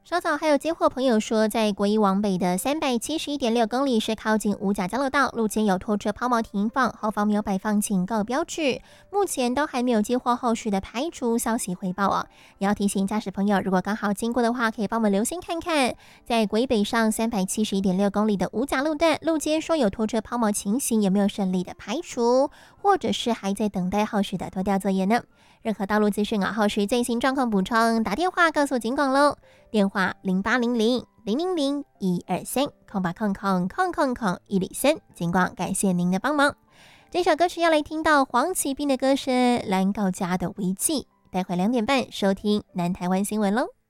稍早还有接获朋友说，在国一往北的371.6公里是靠近五甲交流道，路肩有拖车抛锚停放，后方没有摆放警告标志，目前都还没有接获后续的排除消息回报哦。也要提醒驾驶朋友，如果刚好经过的话，可以帮我们留心看看，在国一北上371.6公里的五甲路段，路肩说有拖车抛锚情形，有没有顺利的排除，或者是还在等待后续的拖吊作业呢？任何道路资讯后续最新状况补充，打电话告诉警广喽。电话0800-000-123空103，警广感谢您的帮忙。这首歌曲要来听到黄启斌的歌声《蓝告家的违纪》，待会2点半收听南台湾新闻喽。